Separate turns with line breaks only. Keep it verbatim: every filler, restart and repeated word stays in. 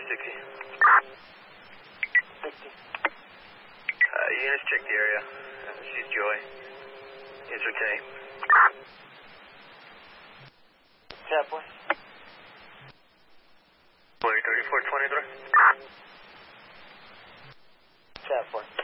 sixty.
sixty.
Uh, units check the area. Uh, she's Joy. It's okay.
Chaplain.
Boy, thirty-four twenty-three.
Chaplain.